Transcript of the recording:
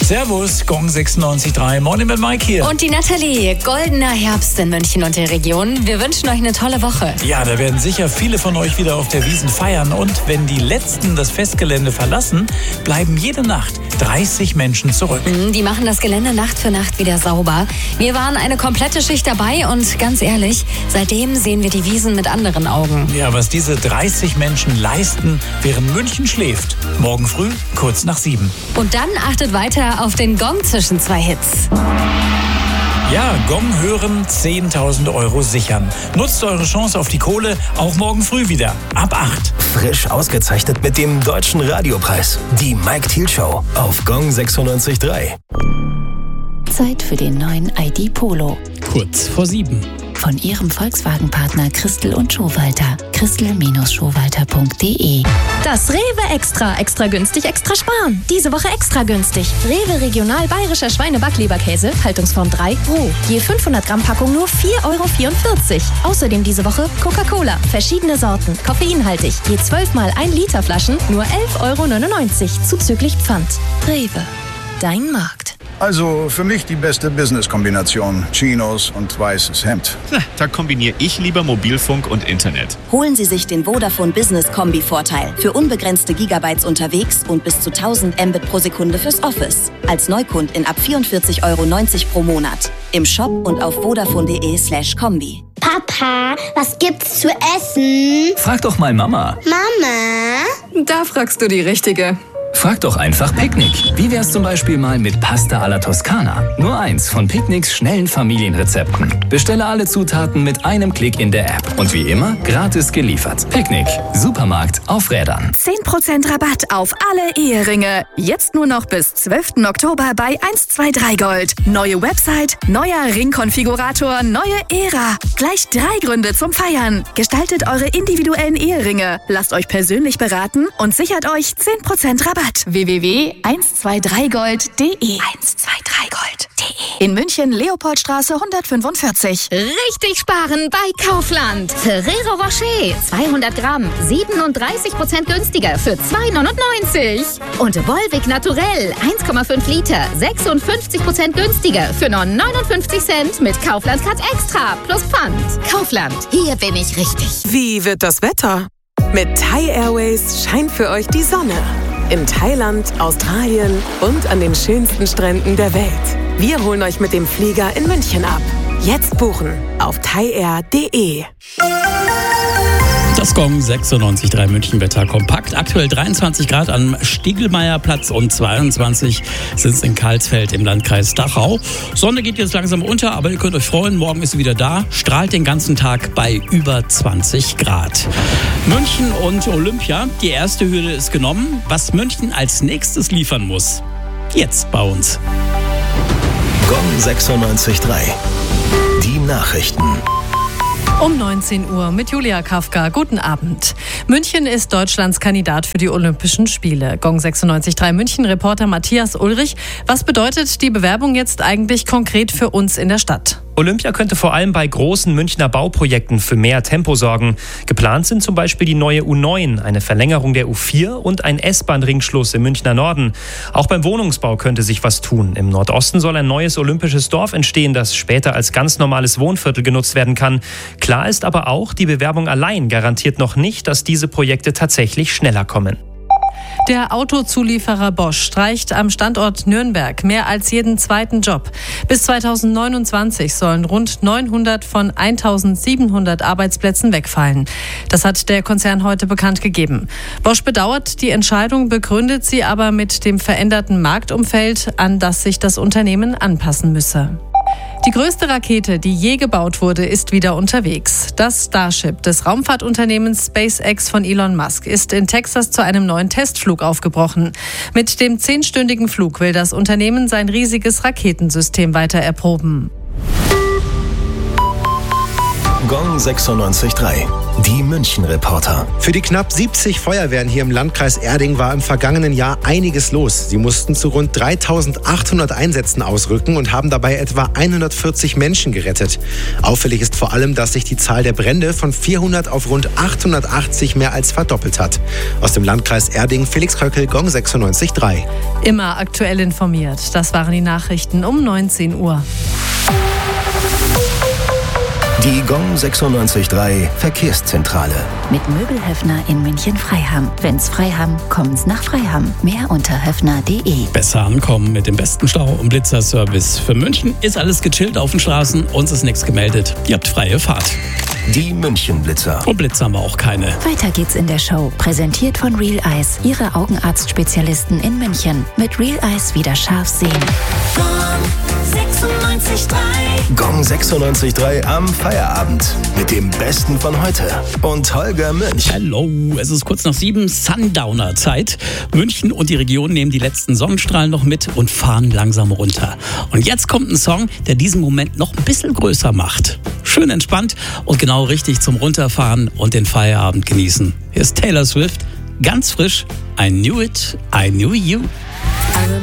Servus, Gong 96.3, Morning mit Mike hier. Und die Nathalie, goldener Herbst in München und der Region. Wir wünschen euch eine tolle Woche. Ja, da werden sicher viele von euch wieder auf der Wiesn feiern. Und wenn die Letzten das Festgelände verlassen, bleiben jede Nacht 30 Menschen zurück. Die machen das Gelände Nacht für Nacht wieder sauber. Wir waren eine komplette Schicht dabei und ganz ehrlich, seitdem sehen wir die Wiesn mit anderen Augen. Ja, was diese 30 Menschen leisten, während München schläft. Morgen früh, kurz nach 7. Und dann achtet weiter auf den Gong zwischen zwei Hits. Ja, Gong hören, 10.000 Euro sichern. Nutzt eure Chance auf die Kohle, auch morgen früh wieder, ab 8. Frisch ausgezeichnet mit dem Deutschen Radiopreis. Die Mike Thiel Show auf Gong 96.3. Zeit für den neuen ID Polo. Kurz vor 7. Von Ihrem Volkswagen-Partner Christel und Schowalter. Christel-Schowalter.de. Das Rewe Extra. Extra günstig, extra sparen. Diese Woche extra günstig. Rewe Regional Bayerischer Schweine-Backleberkäse, Haltungsform 3, roh. Je 500 Gramm Packung nur 4,44 Euro. Außerdem diese Woche Coca-Cola. Verschiedene Sorten, koffeinhaltig. Je 12 mal 1 Liter Flaschen nur 11,99 Euro. Zuzüglich Pfand. Rewe. Dein Markt. Also für mich die beste Business-Kombination. Chinos und weißes Hemd. Da kombiniere ich lieber Mobilfunk und Internet. Holen Sie sich den Vodafone Business Kombi-Vorteil. Für unbegrenzte Gigabytes unterwegs und bis zu 1000 Mbit pro Sekunde fürs Office. Als Neukundin ab 44,90 Euro pro Monat. Im Shop und auf vodafone.de/kombi. Papa, was gibt's zu essen? Frag doch mal Mama. Mama? Da fragst du die Richtige. Frag doch einfach Picknick. Wie wär's zum Beispiel mal mit Pasta alla Toskana? Nur eins von Picknicks schnellen Familienrezepten. Bestelle alle Zutaten mit einem Klick in der App. Und wie immer, gratis geliefert. Picknick. Supermarkt auf Rädern. 10% Rabatt auf alle Eheringe. Jetzt nur noch bis 12. Oktober bei 123 Gold. Neue Website, neuer Ringkonfigurator, neue Ära. Gleich 3 Gründe zum Feiern. Gestaltet eure individuellen Eheringe. Lasst euch persönlich beraten und sichert euch 10% Rabatt. www.123gold.de 123gold.de In München, Leopoldstraße 145. Richtig sparen bei Kaufland. Ferrero Rocher, 200 Gramm, 37% günstiger für 2,99. Und Volvic Naturell, 1,5 Liter, 56% günstiger für nur 59 Cent mit Kaufland Cut Extra plus Pfand. Kaufland, hier bin ich richtig. Wie wird das Wetter? Mit Thai Airways scheint für euch die Sonne. In Thailand, Australien und an den schönsten Stränden der Welt. Wir holen euch mit dem Flieger in München ab. Jetzt buchen auf thaiair.de. Das Gong 96.3 München Wetter kompakt. Aktuell 23 Grad am Stiegelmeierplatz und 22 sind es in Karlsfeld im Landkreis Dachau. Sonne geht jetzt langsam unter, aber ihr könnt euch freuen, morgen ist sie wieder da. Strahlt den ganzen Tag bei über 20 Grad. München und Olympia, die erste Hürde ist genommen. Was München als nächstes liefern muss, jetzt bei uns. Gong 96.3. Die Nachrichten. Um 19 Uhr mit Julia Kafka. Guten Abend. München ist Deutschlands Kandidat für die Olympischen Spiele. Gong 96.3 München-Reporter Matthias Ulrich. Was bedeutet die Bewerbung jetzt eigentlich konkret für uns in der Stadt? Olympia könnte vor allem bei großen Münchner Bauprojekten für mehr Tempo sorgen. Geplant sind zum Beispiel die neue U9, eine Verlängerung der U4 und ein S-Bahn-Ringschluss im Münchner Norden. Auch beim Wohnungsbau könnte sich was tun. Im Nordosten soll ein neues olympisches Dorf entstehen, das später als ganz normales Wohnviertel genutzt werden kann. Klar ist aber auch, die Bewerbung allein garantiert noch nicht, dass diese Projekte tatsächlich schneller kommen. Der Autozulieferer Bosch streicht am Standort Nürnberg mehr als jeden zweiten Job. Bis 2029 sollen rund 900 von 1700 Arbeitsplätzen wegfallen. Das hat der Konzern heute bekannt gegeben. Bosch bedauert die Entscheidung, begründet sie aber mit dem veränderten Marktumfeld, an das sich das Unternehmen anpassen müsse. Die größte Rakete, die je gebaut wurde, ist wieder unterwegs. Das Starship des Raumfahrtunternehmens SpaceX von Elon Musk ist in Texas zu einem neuen Testflug aufgebrochen. Mit dem 10-stündigen Flug will das Unternehmen sein riesiges Raketensystem weiter erproben. Gong 96.3. Die München-Reporter. Für die knapp 70 Feuerwehren hier im Landkreis Erding war im vergangenen Jahr einiges los. Sie mussten zu rund 3.800 Einsätzen ausrücken und haben dabei etwa 140 Menschen gerettet. Auffällig ist vor allem, dass sich die Zahl der Brände von 400 auf rund 880 mehr als verdoppelt hat. Aus dem Landkreis Erding, Felix Köckel, Gong 96.3. Immer aktuell informiert. Das waren die Nachrichten um 19 Uhr. Die Gong 96.3 Verkehrszentrale. Mit Möbelhöfner in München-Freiham. Wenn's Freiham, kommen's nach Freiham. Mehr unter höfner.de. Besser ankommen mit dem besten Stau- und Blitzerservice. Für München ist alles gechillt auf den Straßen. Uns ist nichts gemeldet. Ihr habt freie Fahrt. Die München-Blitzer. Und Blitzer haben wir auch keine. Weiter geht's in der Show. Präsentiert von Real Eyes. Ihre Augenarztspezialisten in München. Mit Real Eyes wieder scharf sehen. Gong 96.3 am Feierabend. Mit dem Besten von heute. Und Holger Münch. Hallo, es ist kurz nach 7, Sundowner-Zeit. München und die Region nehmen die letzten Sonnenstrahlen noch mit und fahren langsam runter. Und jetzt kommt ein Song, der diesen Moment noch ein bisschen größer macht. Schön entspannt und genau richtig zum Runterfahren und den Feierabend genießen. Hier ist Taylor Swift, ganz frisch. I knew it, I knew you.